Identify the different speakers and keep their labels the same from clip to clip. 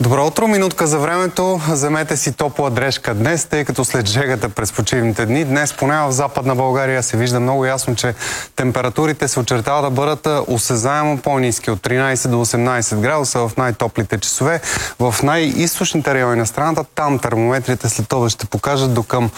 Speaker 1: Добро утро, минутка за времето. Вземете си топла дрежка днес, тъй като след жегата през почивните дни, днес поне в Западна България се вижда много ясно, че температурите се очертава да бъдат осезаемо по-ниски от 13 до 18 градуса в най-топлите часове. В най-източните райони на страната, там термометрите след това ще покажат до към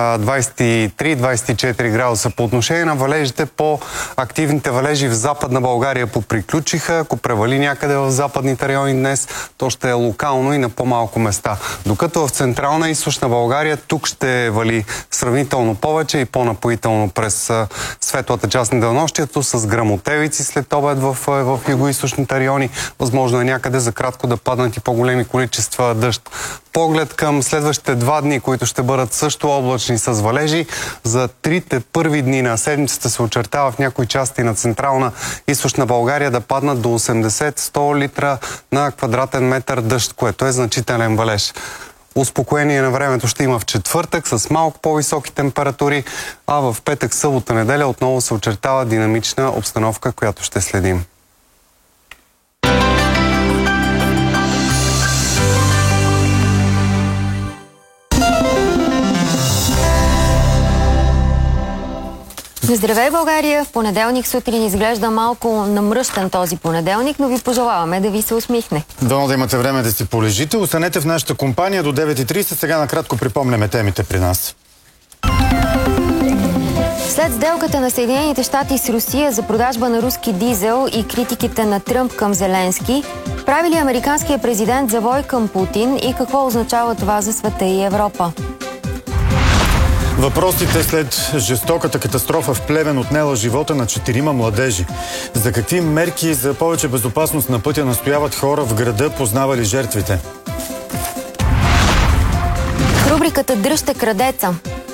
Speaker 1: 23-24 градуса. По отношение на валежите, по-активните валежи в Западна България поприключиха. Ако превали някъде в западните райони днес, то ще е локално и на по-малко места. Докато в Централна и Източна България тук ще вали сравнително повече и по-напоително през светлата част на денонощието с гръмотевици след обед в югоизточните райони. Възможно е някъде за кратко да паднат и по-големи количества дъжд. Поглед към следващите 2 дни, които ще бъдат също облачни с валежи. За 3-те първи дни на седмицата се очертава в някои части на Централна и Източна България да паднат до 80-100 литра на квадратен метър дъжд, което е значителен валеж. Успокоение на времето ще има в четвъртък с малко по-високи температури, а в петък, събота, неделя отново се очертава динамична обстановка, която ще следим.
Speaker 2: Здравей, България! В понеделник сутрин изглежда малко намръщен този понеделник, но ви пожелаваме да ви се усмихне.
Speaker 3: Дано да имате време да си полежите. Останете в нашата компания до 9:30. Сега накратко припомняме темите при нас.
Speaker 2: След сделката на Съединените щати с Русия за продажба на руски дизел и критиките на Тръмп към Зеленски, прави ли американският президент завой към Путин и какво означава това за света и Европа?
Speaker 3: Въпросите след жестоката катастрофа в Плевен отнела живота на 4 младежи. За какви мерки за повече безопасност на пътя настояват хора в града, познавали жертвите?
Speaker 2: В рубриката "Дръжте крадеца"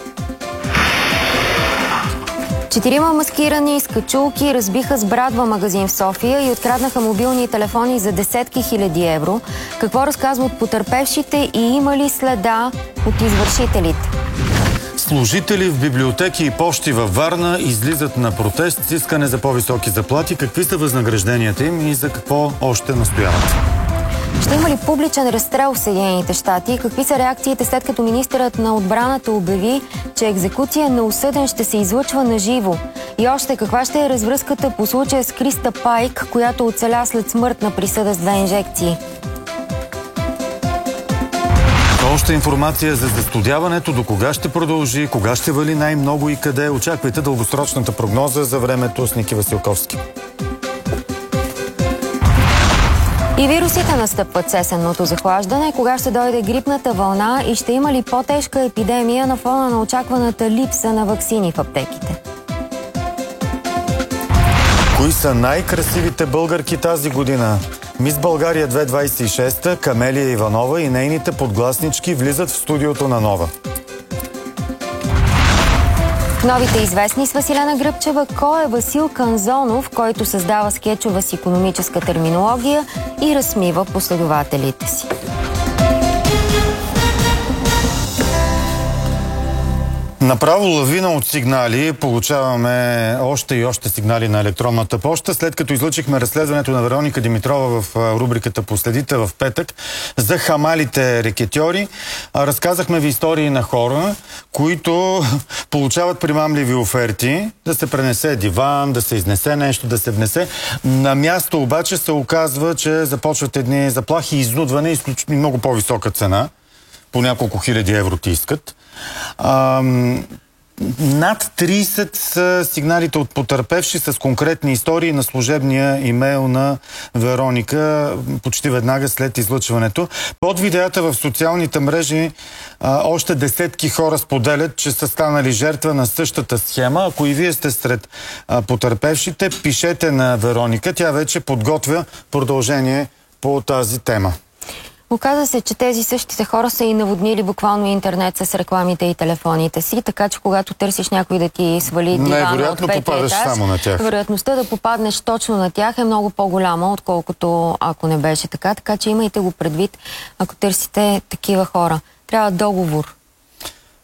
Speaker 2: 4 маскирани с качулки разбиха с брадва магазин в София и откраднаха мобилни телефони за десетки хиляди евро. Какво разказват потърпевшите и има ли следа от извършителите?
Speaker 3: Служители в библиотеки и пощи във Варна излизат на протест с искане за по-високи заплати. Какви са възнагражденията им и за какво още настояват?
Speaker 2: Ще има ли публичен разстрел в Съединените щати? Какви са реакциите след като министърът на отбраната обяви, че екзекуция на осъден ще се излъчва на живо? И още каква ще е развръзката по случая с Криста Пайк, която оцеля след смъртна присъда с 2 инжекции?
Speaker 3: Още информация за застудяването, до кога ще продължи, кога ще вали най-много и къде. Очаквайте дългосрочната прогноза за времето с Ники Василковски.
Speaker 2: И вирусите настъпват с есенното захлаждане. Кога ще дойде грипната вълна и ще има ли по-тежка епидемия на фона на очакваната липса на ваксини в аптеките?
Speaker 3: Кои са най-красивите българки тази година? Мис България 2026 Камелия Иванова и нейните подгласнички влизат в студиото на Нова.
Speaker 2: Новите известни с Василена Гръбчева. Кой е Васил Канзонов, който създава скетчове с икономическа терминология и разсмива последователите си?
Speaker 3: Направо лавина от сигнали. Получаваме още и още сигнали на електронната поща, след като излъчихме разследването на Вероника Димитрова в рубриката "Последите" в петък за хамалите рекетьори. Разказахме ви истории на хора, които получават примамливи оферти да се пренесе диван, да се изнесе нещо, да се внесе. На място обаче се оказва, че започват едни заплахи и изнудване, изключително много по-висока цена. По няколко хиляди евро ти искат. Над 30 са сигналите от потърпевши с конкретни истории на служебния имейл на Вероника почти веднага след излъчването. Под видеята в социалните мрежи още десетки хора споделят, че са станали жертва на същата схема. Ако и вие сте сред потърпевшите, пишете на Вероника. Тя вече подготвя продължение по тази тема.
Speaker 2: Оказва се, че тези същите хора са и наводнили буквално интернет с рекламите и телефоните си, така че когато търсиш някой да ти свали дивана от 5-ти етаж, вероятността да попаднеш точно на тях е много по-голяма, отколкото ако не беше така. Така че имайте го предвид, ако търсите такива хора. Трябва договор.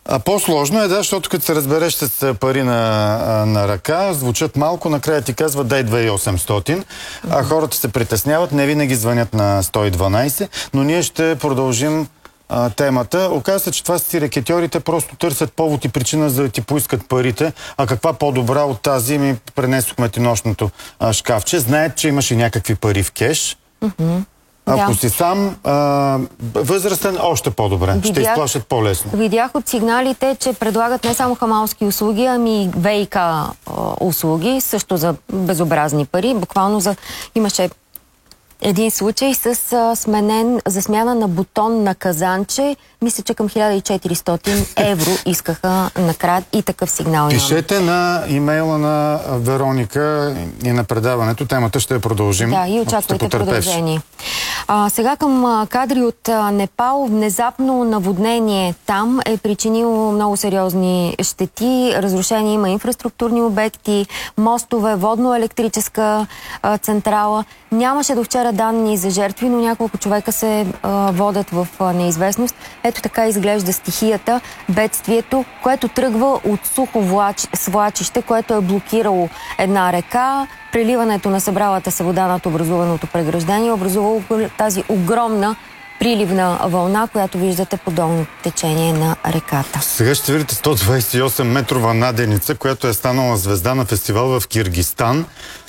Speaker 3: По-сложно е, да, защото като се разбереш с пари на ръка, звучат малко, накрая ти казва дай 2800, а хората се притесняват, не винаги звънят на 112, но ние ще продължим темата. Оказва се, че това си рекетьорите просто търсят повод и причина за да ти поискат парите, а каква по-добра от тази ми пренесохме ти нощното шкафче. Знаят, че имаш и някакви пари в кеш. Ако си сам възрастен, още по-добре. Ще изплашат по-лесно.
Speaker 2: Видях от сигналите, че предлагат не само хамалски услуги, ами и ВИК услуги, също за безобразни пари. Буквално имаше един случай с за смяна на бутон на казанче. Мисля, че към 1400 евро искаха накрая и такъв сигнал.
Speaker 3: Пишете на имейла на Вероника и на предаването. Темата ще я продължим.
Speaker 2: Да, и очаквайте продължение. Сега към кадри от Непал. Внезапно наводнение там е причинило много сериозни щети. Разрушение има инфраструктурни обекти, мостове, водно-електрическа централа. Нямаше до вчера данни за жертви, но няколко човека се водят в неизвестност. Ето така изглежда стихията, бедствието, което тръгва от сухо свлачище, което е блокирало една река. Преливането на събралата се вода над образуваното преграждение образувало тази огромна приливна вълна, която виждате по долното течение на реката.
Speaker 3: Сега ще видите 128 метрова наденица, която е станала звезда на фестивал в Киргизстан.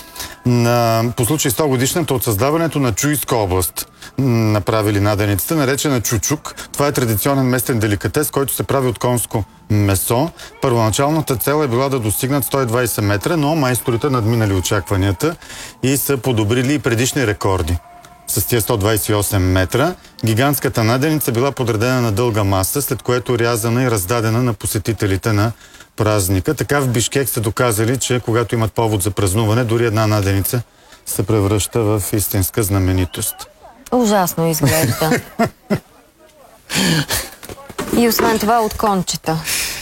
Speaker 3: По случай 100 годишната от създаването на Чуйска област направили наденицата, наречена чучук. Това е традиционен местен деликатес, който се прави от конско месо. Първоначалната цел е била да достигнат 120 метра, но майсторите надминали очакванията и са подобрили и предишни рекорди. С тия 128 метра гигантската наденица била подредена на дълга маса, след което рязана и раздадена на посетителите на празника. Така в Бишкек са доказали, че когато имат повод за празнуване, дори една наденица се превръща в истинска знаменитост.
Speaker 2: Ужасно изглежда. И освен това от кончета.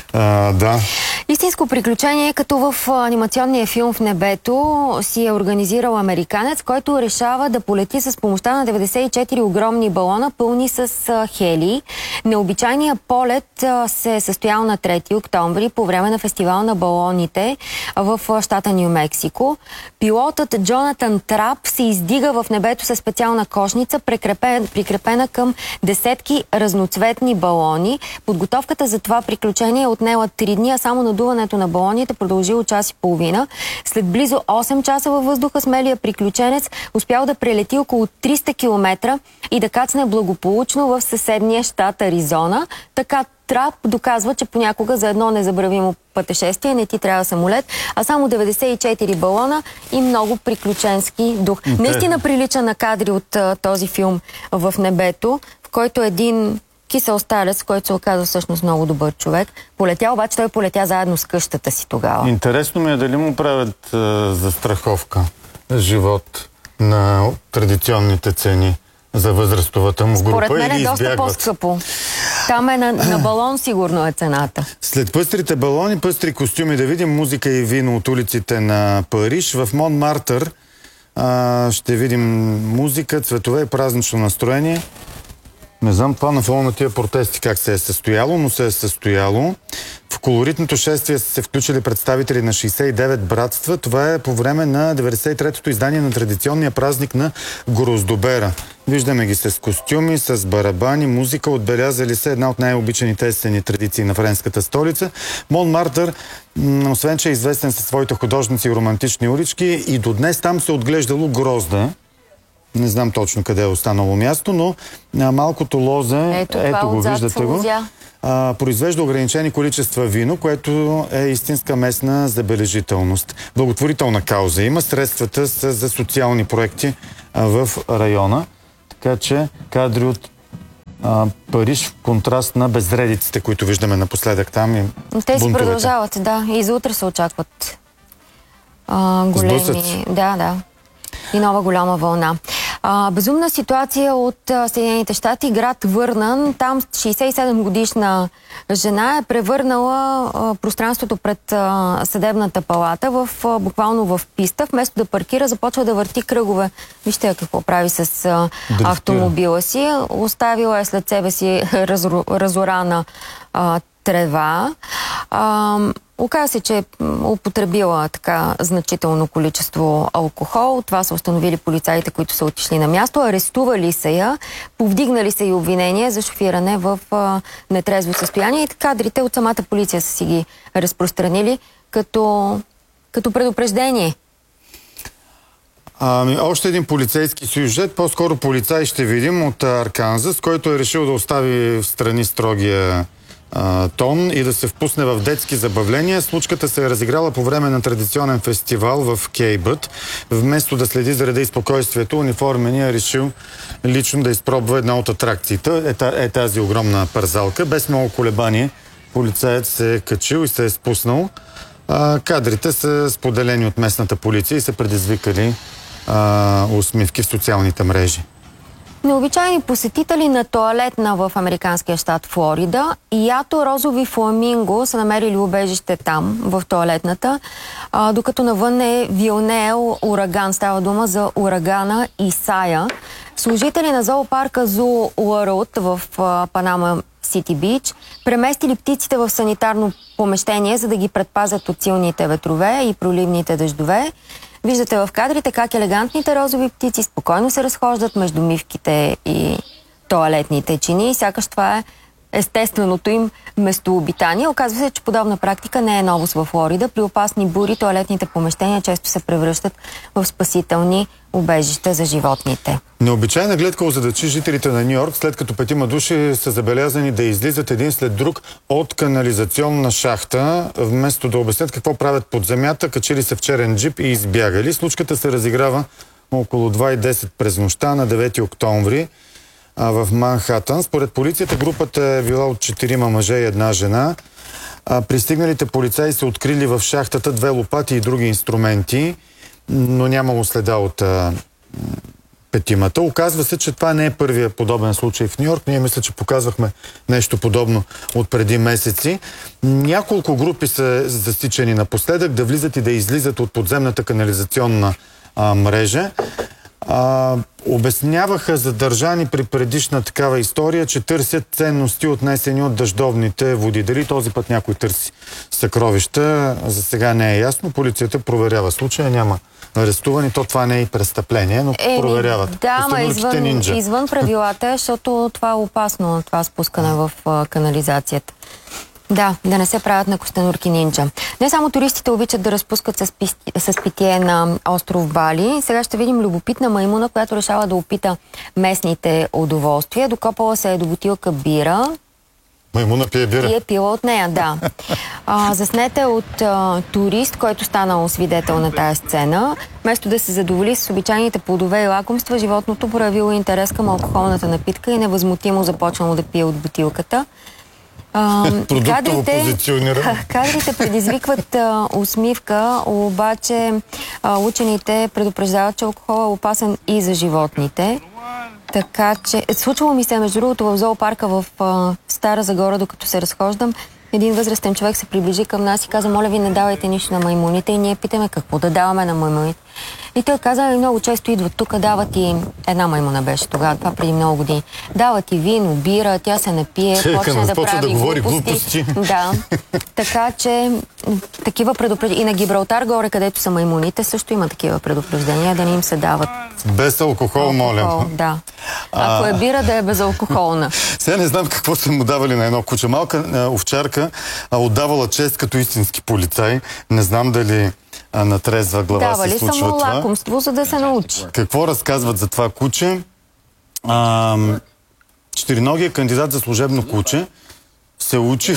Speaker 3: Да.
Speaker 2: Истинско приключение, като в анимационния филм В небето си е организирал американец, който решава да полети с помощта на 94 огромни балона, пълни с хелий. Необичайният полет се е състоял на 3 октомври по време на фестивал на балоните в щата Ню-Мексико. Пилотът Джонатан Трап се издига в небето със специална кошница, прикрепена към десетки разноцветни балони. Подготовката за това приключение е отнела 3 дни, а само надуването на балоните продължило час и половина. След близо 8 часа във въздуха смелия приключенец успял да прелети около 300 км и да кацне благополучно в съседния щат Аризона. Така Трап доказва, че понякога за едно незабравимо пътешествие не ти трябва самолет, а само 94 балона и много приключенски дух. Наистина прилича на кадри от този филм В небето, в който един кисел старец, който се оказа всъщност много добър човек. Полетя, обаче той полетя заедно с къщата си тогава.
Speaker 3: Интересно ми е дали му правят застраховка живот на традиционните цени за възрастовата му група.
Speaker 2: Според мен е доста по-скъпо. Там е на балон сигурно е цената.
Speaker 3: След пъстрите балони, пъстри костюми, да видим музика и вино от улиците на Париж. В Монмартър ще видим музика, цветове и празнично настроение. Не знам това на фона на тия протести как се е състояло, но се е състояло. В колоритното шествие са се включили представители на 69 братства. Това е по време на 93-то издание на традиционния празник на Гроздобера. Виждаме ги с костюми, с барабани, музика. Отбелязали се една от най-обичаните есенни традиции на френската столица. Монмартър, освен че е известен със своите художници и романтични улички, и до днес там се отглеждало грозде. Не знам точно къде е останало място, но малкото лозе, ето го, виждате го, произвежда ограничени количества вино, което е истинска местна забележителност. Благотворителна кауза има, средствата са за социални проекти в района, така че кадри от Париж в контраст на безредиците, които виждаме напоследък там и бунтовете.
Speaker 2: Те си продължават, да, и за утре се очакват големи... Да. И нова голяма вълна. Безумна ситуация от Съединените щати, град Върнан. Там 67 годишна жена е превърнала пространството пред съдебната палата буквално в писта. Вместо да паркира, започва да върти кръгове. Вижте какво прави с автомобила си. Оставила е след себе си разорана трева. Оказа се, че е употребила така значително количество алкохол. Това са установили полицаите, които са отишли на място. Арестували са я, повдигнали са и обвинение за шофиране в нетрезво състояние. И кадрите от самата полиция са си ги разпространили като предупреждение.
Speaker 3: Още един полицейски сюжет, по-скоро полицай ще видим от Арканзас, който е решил да остави в страни строгия тон и да се впусне в детски забавления. Случката се е разиграла по време на традиционен фестивал в Кейбът. Вместо да следи за реда и спокойствието, униформеният е решил лично да изпробва една от атракциите. Е тази огромна парзалка. Без много колебание полицаят се е качил и се е спуснал. Кадрите са споделени от местната полиция и са предизвикали усмивки в социалните мрежи.
Speaker 2: Необичайни посетители на тоалетна в американския щат Флорида. Ято розови фламинго са намерили убежище там, в тоалетната, докато навън е вилнеел ураган. Става дума за урагана Исая. Служители на зоопарка Zoo World в Панама Сити Бич преместили птиците в санитарно помещение, за да ги предпазят от силните ветрове и проливните дъждове. Виждате в кадрите как елегантните розови птици спокойно се разхождат между мивките и тоалетните чини. Сякаш това е естественото им местообитание. Оказва се, че подобна практика не е новост във Флорида. При опасни бури тоалетните помещения често се превръщат в спасителни убежища за животните.
Speaker 3: Необичайна гледка озадачи жителите на Нью-Йорк, след като 5 души са забелязани да излизат един след друг от канализационна шахта, вместо да обяснят какво правят под земята, качили се в черен джип и избягали. Случката се разиграва около 2:10 през нощта на 9 октомври в Манхатън. Според полицията групата е била от 4 мъже и една жена. Пристигналите полицаи са открили в шахтата 2 лопати и други инструменти, но нямало следа от петимата. Оказва се, че това не е първия подобен случай в Нью-Йорк. Ние мисля, че показвахме нещо подобно от преди месеци. Няколко групи са засичани напоследък да влизат и да излизат от подземната канализационна мрежа. Обясняваха задържани при предишна такава история, че търсят ценности, отнесени от дъждовните води. Дали този път някой търси съкровища, за сега не е ясно. Полицията проверява случая, няма арестувани. Това не е и престъпление, но проверяват.
Speaker 2: Да, ама извън правилата, защото това е опасно, това спускане в канализацията. Да, да не се правят на костенурки нинджа. Не само туристите обичат да разпускат с питие на остров Бали. Сега ще видим любопитна маймуна, която решава да опита местните удоволствия. Докопала се е до бутилка бира.
Speaker 3: Маймуна пие бира?
Speaker 2: И е пила от нея, да. Заснете от турист, който станал свидетел на тая сцена. Вместо да се задоволи с обичайните плодове и лакомства, животното проявило интерес към алкохолната напитка и невъзмутимо започнало да пие от бутилката. Кадрите предизвикват усмивка, обаче учените предупреждават, че алкохол е опасен и за животните. Така че, случвало ми се, между другото, в зоопарка в Стара Загора, докато се разхождам, един възрастен човек се приближи към нас и каза: моля ви, не давайте нищо на маймуните. И ние питаме какво да даваме на маймуните. И той каза: много често идват тук, дават и една маймуна беше тогава, това преди много години. Дават и вино, бира, тя се напие, почне да прави глупости. Да. Така че такива предупреждения. И на Гибралтар горе, където са маймуните, също има такива предупреждения, да не им се дават.
Speaker 3: Без алкохол, моля.
Speaker 2: Да. Ако е бира, да е безалкохолна.
Speaker 3: Сега не знам какво са му давали на едно куче. Малка овчарка отдавала чест като истински полицай. Не знам дали на трезва глава се случва това.
Speaker 2: Давали само лакомство, за да се научи.
Speaker 3: Какво разказват за това куче? Четириногия кандидат за служебно куче се учи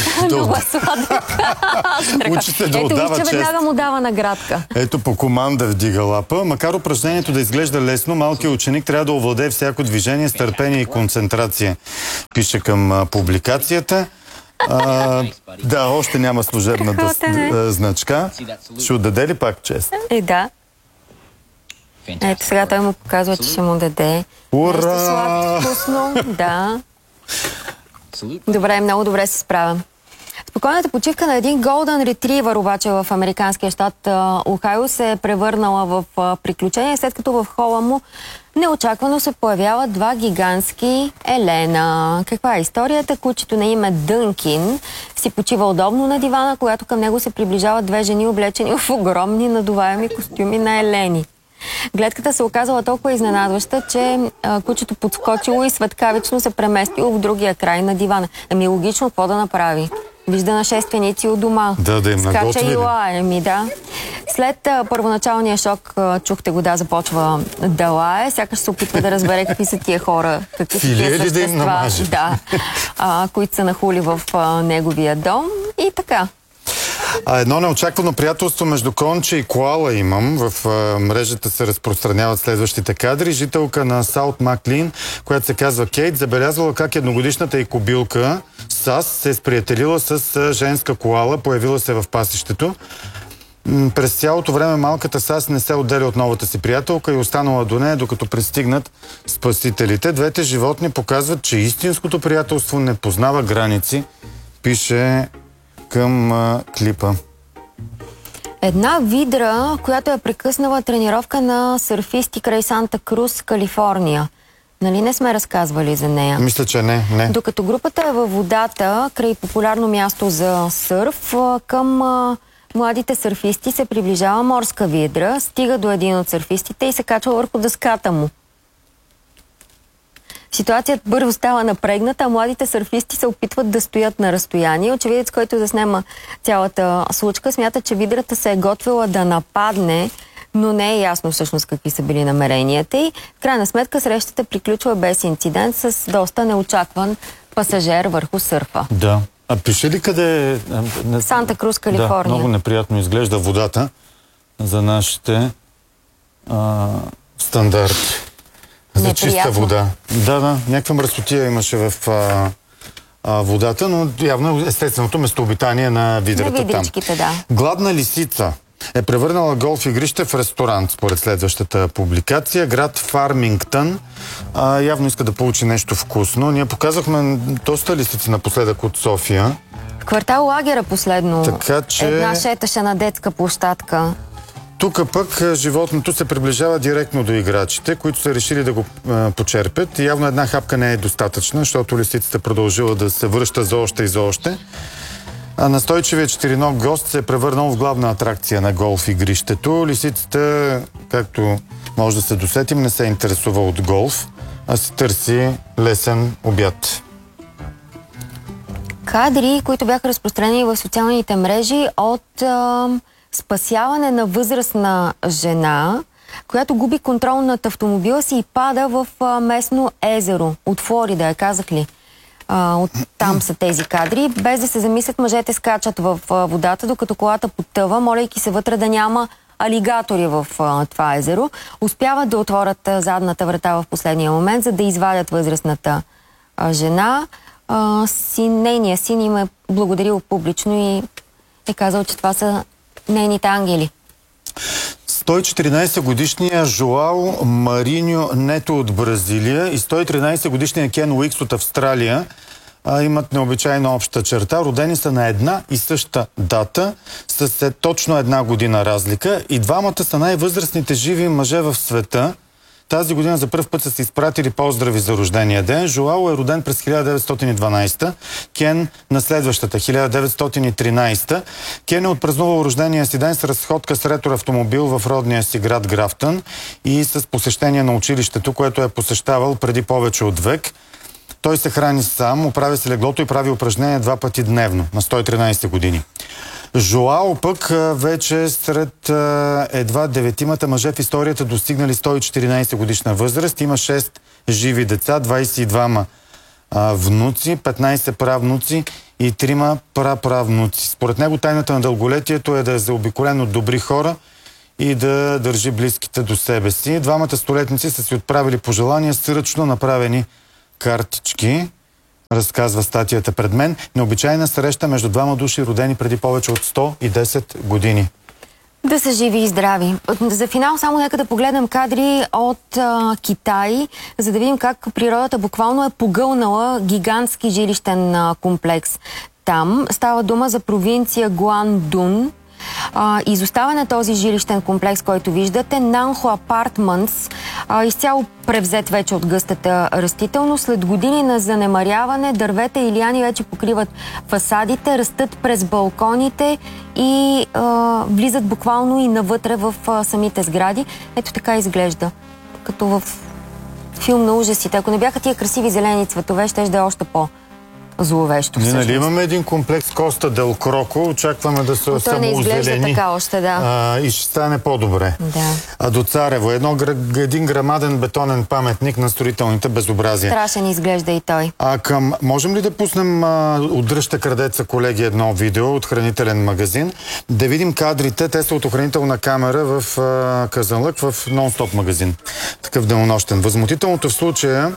Speaker 3: учи се да отдава чест.
Speaker 2: Веднага му дава наградка.
Speaker 3: Ето, по команда вдига лапа. Макар упражнението да изглежда лесно, малкият ученик трябва да овладее всяко движение с търпение и концентрация. Пише към публикацията. Да, още няма служебна значка. Ще отдаде ли пак чест?
Speaker 2: Да. Ето сега той му показва, че ще му даде.
Speaker 3: Ура!
Speaker 2: Нещо сладко, вкусно. Да. Добре, много добре се справя. Спокойната почивка на един Golden Retriever обаче в американския щат Охайо се е превърнала в приключение, след като в хола му неочаквано се появяват два гигантски елена. Каква е историята? Кучето на име Дънкин си почива удобно на дивана, когато към него се приближават две жени, облечени в огромни надуваеми костюми на елени. Гледката се оказала толкова изненадваща, че кучето подскочило и светкавично се преместило в другия край на дивана. Ами логично, какво да направи? Вижда нашественици от дома.
Speaker 3: Да им
Speaker 2: скача и лае. Да. След първоначалния шок, чухте го, започва да лае. Сякаш се опитва да разбере какви са тия хора, какви са тия същества, които са нахули в неговия дом. И така.
Speaker 3: Едно неочаквано приятелство между конче и коала имам. В мрежата се разпространяват следващите кадри. Жителка на Саут Маклин, която се казва Кейт, забелязала как едногодишната й кобилка Сас се е сприятелила с женска коала, появила се в пасището. През цялото време малката Сас не се отделя от новата си приятелка и останала до нея, докато пристигнат спасителите. Двете животни показват, че истинското приятелство не познава граници, пише към клипа.
Speaker 2: Една видра, която е прекъснала тренировка на сърфисти край Санта Крус, Калифорния. Нали не сме разказвали за нея?
Speaker 3: Мисля, че не.
Speaker 2: Докато групата е във водата, край популярно място за сърф, към младите сърфисти се приближава морска видра, стига до един от сърфистите и се качва върху дъската му. Ситуацията бързо става напрегната, а младите сърфисти се опитват да стоят на разстояние. Очевидец, който заснема цялата случка, смята, че видрата се е готвила да нападне, но не е ясно всъщност какви са били намеренията и в крайна сметка срещата приключва без инцидент с доста неочакван пасажер върху сърфа.
Speaker 3: Да. А пише ли къде е?
Speaker 2: Санта Крус, Калифорния.
Speaker 3: Да, много неприятно изглежда водата за нашите стандарти. За чиста вода. Да, някаква мръсотия имаше в водата, но явно естественото местообитание на видрата там.
Speaker 2: Да.
Speaker 3: Гладна лисица е превърнала голф игрище в ресторант, според следващата публикация. Град Фармингтън явно иска да получи нещо вкусно. Ние показахме доста лисици напоследък от София.
Speaker 2: В квартал Лагера последно
Speaker 3: така, че...
Speaker 2: една шеташе на детска площадка.
Speaker 3: Тук пък животното се приближава директно до играчите, които са решили да го почерпят. И явно една хапка не е достатъчна, защото лисицата продължила да се връща за още и за още. А настойчивият четириног гост се е превърнал в главна атракция на голф игрището. Лисицата, както може да се досетим, не се интересува от голф, а се търси лесен обяд.
Speaker 2: Кадри, които бяха разпространени в социалните мрежи от спасяване на възрастна жена, която губи контрол над автомобила си и пада в местно езеро. От Флорида, казах ли? Там са тези кадри. Без да се замислят, мъжете скачат в водата, докато колата потъва, молейки се вътре да няма алигатори в това езеро. Успяват да отворят задната врата в последния момент, за да извадят възрастната жена. Нейният син им е благодарил публично и е казал, че това са нейните ангели.
Speaker 3: 114-годишния Жоао Мариньо Нето от Бразилия и 113-годишния Кен Уикс от Австралия имат необичайна обща черта. Родени са на една и съща дата, с точно една година разлика. И двамата са най-възрастните живи мъже в света. Тази година за пръв път са се изпратили поздрави за рождения ден. Жоао е роден през 1912, Кен на следващата, 1913. Кен е отпразнувал рождения си ден с разходка с ретро-автомобил в родния си град Графтън и с посещение на училището, което е посещавал преди повече от век. Той се храни сам, оправя се леглото и прави упражнения 2 пъти дневно, на 113 години. Жоао пък вече сред едва 9 мъже в историята достигнали 114 годишна възраст. Има 6 живи деца, 22 внуци, 15 правнуци и 3 праправнуци. Според него тайната на дълголетието е да е заобиколен от добри хора и да държи близките до себе си. Двамата столетници са си отправили пожелания с ръчно направени картички. Разказва статията пред мен. Необичайна среща между двама души, родени преди повече от 110 години.
Speaker 2: Да са живи и здрави. За финал само нека да погледнем кадри от Китай, за да видим как природата буквално е погълнала гигантски жилищен комплекс. там. Става дума за провинция Гуандун. Изоставя на този жилищен комплекс, който виждате, Нанхо Апартментс, изцяло превзет вече от гъстата растителност. След години на занемаряване, дървета и лиани вече покриват фасадите, растат през балконите и влизат буквално и навътре в самите сгради. Ето така изглежда. Като в филм на ужасите. Ако не бяха тия красиви зелени цветове, ще да е още по-зловещо.
Speaker 3: Ние нали имаме един комплекс Коста дел Кроко, очакваме да се самоозелени.
Speaker 2: Той не изглежда така още, да.
Speaker 3: И ще стане по-добре.
Speaker 2: Да.
Speaker 3: До Царево, един грамаден бетонен паметник на строителните безобразия.
Speaker 2: Страшен изглежда и той.
Speaker 3: Можем ли да пуснем от Дръжте крадеца, колеги, едно видео от хранителен магазин? Да видим кадрите, те са от охранителна камера в Казанлък, в нон-стоп магазин. Такъв денонощен. Възмутителното в случая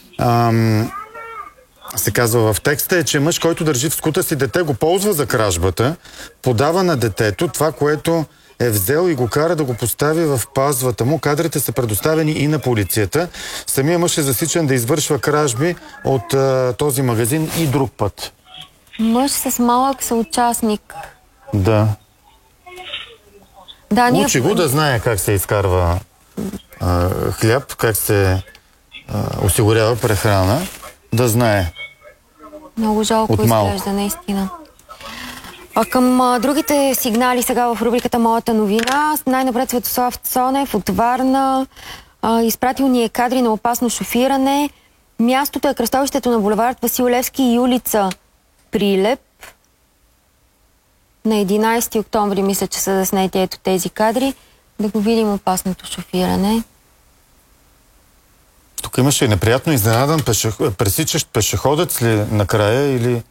Speaker 3: се казва в текста е, че мъж, който държи в скута си дете, го ползва за кражбата, подава на детето това, което е взел и го кара да го постави в пазвата му. Кадрите са предоставени и на полицията. Самия мъж е засичан да извършва кражби от този магазин и друг път.
Speaker 2: Мъж с малък съучастник.
Speaker 3: Да.
Speaker 2: Да,
Speaker 3: учи го да знае как се изкарва хляб, как се осигурява прехрана. Да знае.
Speaker 2: Много жалко изглежда, наистина. Към другите сигнали сега в рубриката Моята новина. Най-напред Светослав Цонев от Варна. Изпратил ни е кадри на опасно шофиране. Мястото е кръстовището на булевард Васил Левски и улица Прилеп. На 11 октомври мисля, че са заснети ето тези кадри. Да го видим опасното шофиране.
Speaker 3: Тук имаше и неприятно изненадан пресичащ пешеходец ли накрая или...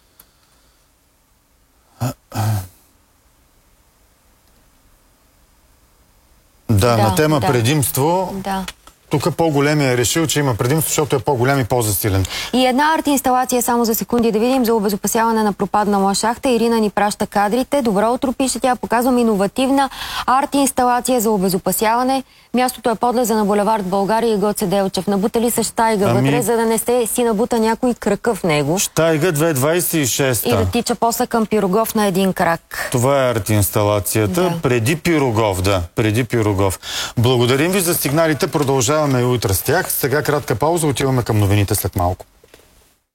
Speaker 3: Да, на тема предимство.
Speaker 2: Да.
Speaker 3: Тук по-големия е решил, че има предимство, защото е по-голям и по-засилен.
Speaker 2: И една арт-инсталация, само за секунди да видим, за обезопасяване на пропаднала шахта. Ирина ни праща кадрите. Добро утро, пише тя. Показвам иновативна арт-инсталация за обезопасяване. Мястото е подлеза на булевард България и Гоце Делчев. Набутали са щайга вътре, за да не си набута някой кръка в него.
Speaker 3: Щайга 226.
Speaker 2: И да тича после към Пирогов на един крак.
Speaker 3: Това е арт-инсталацията. Да. Преди Пирогов, да. Преди Пирогов. Благодарим ви за сигналите. Продължаваме и утре с тях. Сега кратка пауза. Отиваме към новините след малко.